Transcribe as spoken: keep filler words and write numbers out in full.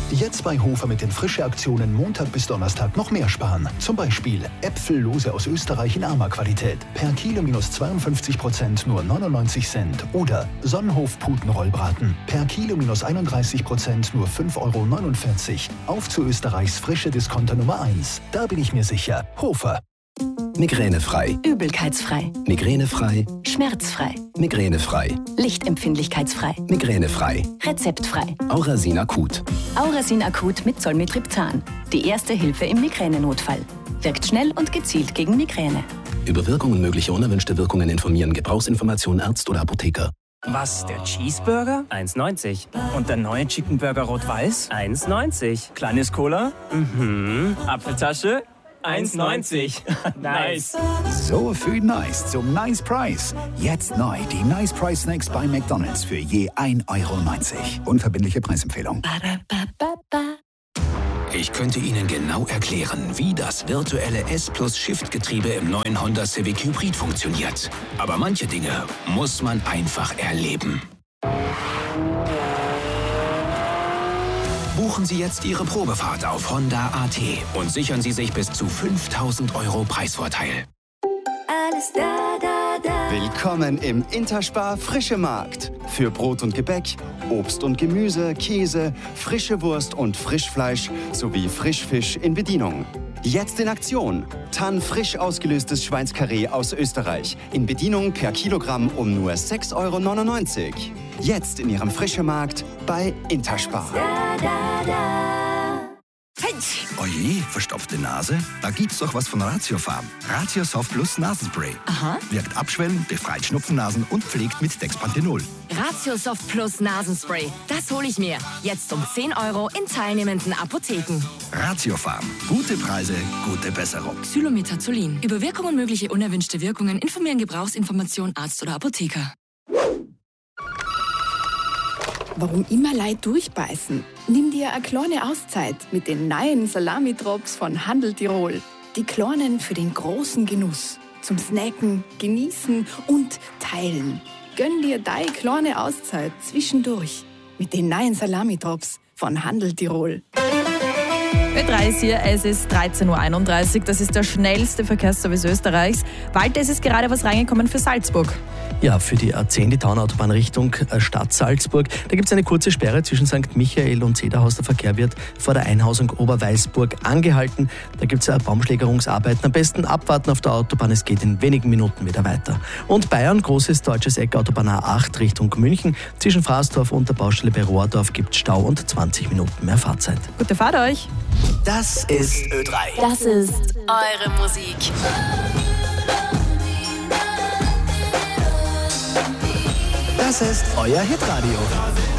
Jetzt bei Hofer mit den Frische-Aktionen Montag bis Donnerstag noch mehr sparen. Zum Beispiel Äpfellose aus Österreich in Arma-Qualität. Per Kilo minus zweiundfünfzig Prozent nur neunundneunzig Cent. Oder Sonnenhof-Putenrollbraten. Per Kilo minus einunddreißig Prozent nur fünf Euro neunundvierzig. Auf zu Österreichs frische Discounter Nummer eins. Da bin ich mir sicher. Hofer. Migränefrei. Übelkeitsfrei. Migränefrei. Schmerzfrei. Migränefrei. Lichtempfindlichkeitsfrei. Migränefrei. Rezeptfrei. Aurasin Akut. Aurasin Akut mit Zolmitriptan. Die erste Hilfe im Migränenotfall. Wirkt schnell und gezielt gegen Migräne. Über Wirkung und mögliche unerwünschte Wirkungen informieren. Gebrauchsinformation Arzt oder Apotheker. Was, der Cheeseburger? eins neunzig. Und der neue Chicken Burger Rot-Weiß? eins neunzig. Kleines Cola? Mhm. Apfeltasche? eins neunzig. Nice. So viel Nice zum Nice Price. Jetzt neu die Nice Price Snacks bei McDonald's für je ein Euro neunzig. Unverbindliche Preisempfehlung. Ich könnte Ihnen genau erklären, wie das virtuelle S-Plus-Shift-Getriebe im neuen Honda Civic Hybrid funktioniert. Aber manche Dinge muss man einfach erleben. Buchen Sie jetzt Ihre Probefahrt auf Honda punkt a t und sichern Sie sich bis zu fünftausend Euro Preisvorteil. Alles da, da, da. Willkommen im Interspar Frische Markt. Für Brot und Gebäck, Obst und Gemüse, Käse, frische Wurst und Frischfleisch sowie Frischfisch in Bedienung. Jetzt in Aktion. Tann frisch ausgelöstes Schweinskarree aus Österreich. In Bedienung per Kilogramm um nur sechs Euro neunundneunzig. Jetzt in Ihrem Frische Markt bei Interspar. Da, da, da. Oje, verstopfte Nase? Da gibt's doch was von Ratiofarm. Ratiosoft Plus Nasenspray. Aha. Wirkt abschwellend, befreit Schnupfennasen und pflegt mit Dexpanthenol. Ratiosoft Plus Nasenspray. Das hole ich mir. Jetzt um zehn Euro in teilnehmenden Apotheken. Ratiofarm. Gute Preise, gute Besserung. Xylometazolin. Über Wirkung und mögliche unerwünschte Wirkungen informieren Gebrauchsinformation Arzt oder Apotheker. Warum immer Leute durchbeißen? Nimm dir eine kleine Auszeit mit den neuen Salami-Drops von Handel Tirol. Die kleinen für den großen Genuss. Zum Snacken, Genießen und Teilen. Gönn dir deine kleine Auszeit zwischendurch mit den neuen Salami-Drops von Handel Tirol. Ö drei ist hier, es ist dreizehn Uhr einunddreißig, das ist der schnellste Verkehrsservice Österreichs. Walter, es ist gerade was reingekommen für Salzburg. Ja, für die A zehn, die Taunautobahn Richtung Stadt Salzburg. Da gibt es eine kurze Sperre zwischen Sankt Michael und Zederhaus. Der Verkehr wird vor der Einhausung Oberweißburg angehalten. Da gibt es Baumschlägerungsarbeiten. Am besten abwarten auf der Autobahn, es geht in wenigen Minuten wieder weiter. Und Bayern, großes deutsches Eck, Autobahn A acht Richtung München. Zwischen Fraßdorf und der Baustelle bei Rohrdorf gibt es Stau und zwanzig Minuten mehr Fahrzeit. Gute Fahrt euch! Das ist Ö drei. Das ist eure Musik. Das ist euer Hitradio.